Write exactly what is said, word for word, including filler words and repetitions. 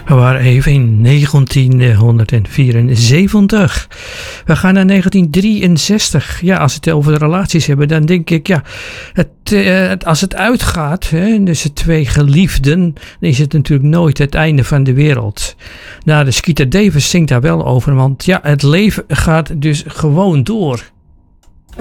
We waren even in negentienhonderdvierenzeventig. We gaan naar negentien drieënzestig. Ja, als we het over de relaties hebben, dan denk ik, ja, het, uh, het, als het uitgaat, hè, tussen twee geliefden, dan is het natuurlijk nooit het einde van de wereld. Nou, de Skeeter Davis zingt daar wel over, want ja, het leven gaat dus gewoon door.